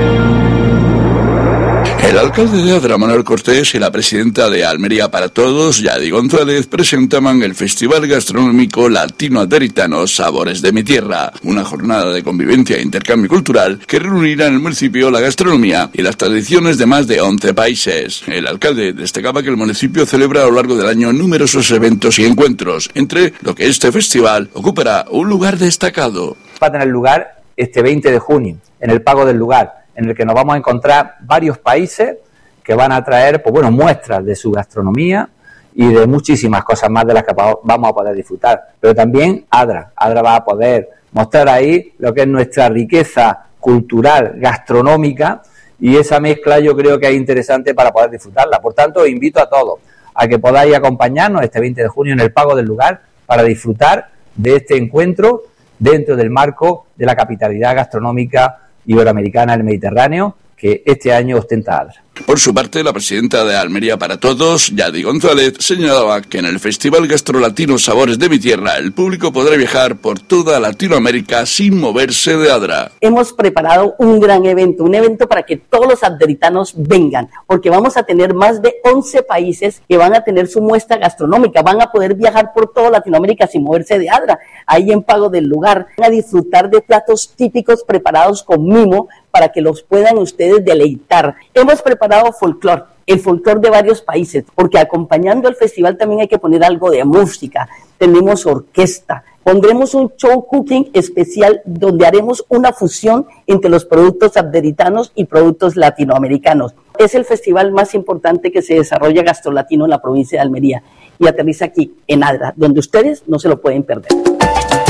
El alcalde de Adra, Manuel Cortés, y la presidenta de Almería para Todos, Yadi González, presentaban el Festival Gastronómico Latinoaderitano Sabores de mi Tierra, una jornada de convivencia e intercambio cultural que reunirá en el municipio la gastronomía y las tradiciones de más de 11 países. El alcalde destacaba que el municipio celebra a lo largo del año numerosos eventos y encuentros, entre lo que este festival ocupará un lugar destacado. Va a tener lugar este 20 de junio, en el Pago del Lugar, en el que nos vamos a encontrar varios países que van a traer, pues bueno, muestras de su gastronomía y de muchísimas cosas más de las que vamos a poder disfrutar. Pero también Adra va a poder mostrar ahí lo que es nuestra riqueza cultural, gastronómica, y esa mezcla yo creo que es interesante para poder disfrutarla. Por tanto, os invito a todos a que podáis acompañarnos este 20 de junio en el Pago del Lugar para disfrutar de este encuentro dentro del marco de la capitalidad gastronómica iberoamericana del Mediterráneo que este año ostenta Adra. Por su parte, la presidenta de Almería para Todos, Yadi González, señalaba que en el Festival Gastrolatino Sabores de mi Tierra el público podrá viajar por toda Latinoamérica sin moverse de Adra. Hemos preparado un gran evento, un evento para que todos los adderitanos vengan, porque vamos a tener más de 11 países que van a tener su muestra gastronómica, van a poder viajar por toda Latinoamérica sin moverse de Adra, ahí en Pago del Lugar, van a disfrutar de platos típicos preparados con mimo para que los puedan ustedes deleitar. Hemos preparado folclore, el folclore de varios países, porque acompañando al festival también hay que poner algo de música. Tenemos orquesta, pondremos un show cooking especial donde haremos una fusión entre los productos adderitanos y productos latinoamericanos. Es el festival más importante que se desarrolla gastrolatino en la provincia de Almería y aterriza aquí en Adra, donde ustedes no se lo pueden perder.